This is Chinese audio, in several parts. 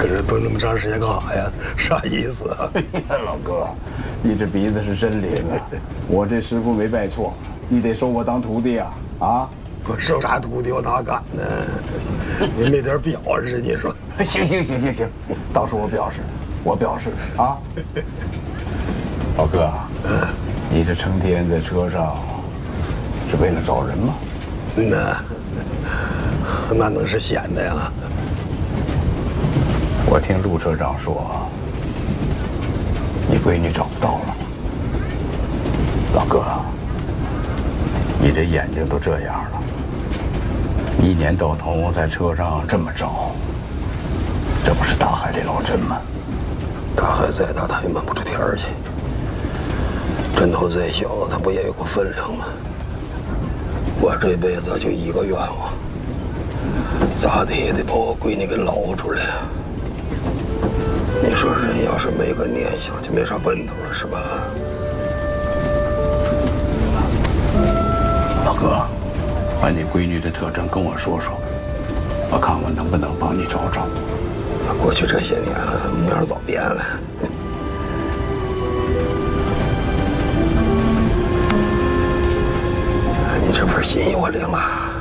搁这蹲那么长时间干啥呀？啥意思啊？ 哎呀，老哥，你这鼻子是真灵啊！我这师傅没拜错，你得收我当徒弟啊！啊！ 我收啥徒弟？我哪敢呢？你没点表示？你说？ 行，到时候我表示啊！老哥，你这成天在车上，是为了找人吗？ 那能是闲的呀？ 我听陆车长说，你闺女找不到了。老哥，你这眼睛都这样了，一年到头在车上这么找，这不是大海里捞针吗？ 大海再大，它也漫不出天儿去。针头再小，它不也有个分量吗？我这辈子就一个愿望，咋的也得把我闺女给捞出来呀！你说人要是没个念想，就没啥奔头了，是吧？ 老哥，把你闺女的特征跟我说说，我看我能不能帮你找找。 那过去这些年了，面儿早变了。你这份心意我领了，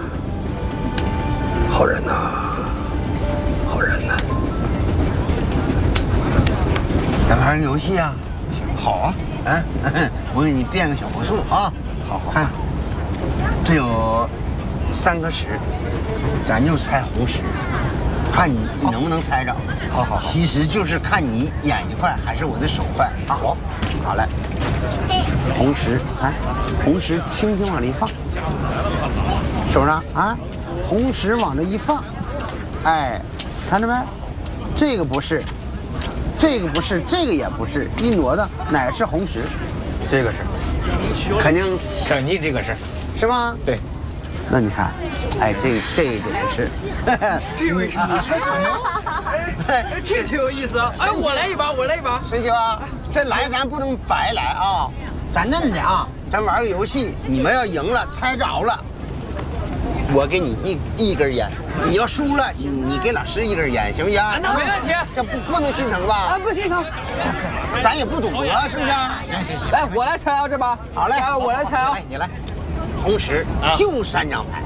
好人呐，好人呐。 咱玩个游戏啊？好啊！我给你变个小魔术啊！好，看，这有3颗石，咱就猜红石，看你能不能猜着。好，其实就是看你眼睛快还是我的手快啊！好嘞，红石，红石轻轻往里一放，手上啊，红石往这一放，哎，看着没？这个不是。这个不是，这个也不是，一挪的哪是红石？ 这个是， 肯定这个是吗？ 对。 那你看，哎，这个不是。 这位是你是什么？哎，这挺有意思啊！哎，我来一把。 水球啊，这来咱不能白来啊，咱嫩的啊，咱玩个游戏，你们要赢了猜着了，我给你一根烟，你要输了，你给老师一根烟，行不行？ 那没问题。 这不能心疼吧？ 啊，不心疼。 咱也不赌博，是不是？ 行。来，我来猜啊，这把。 好嘞， 我来猜啊。 来，你来。红石就3张牌，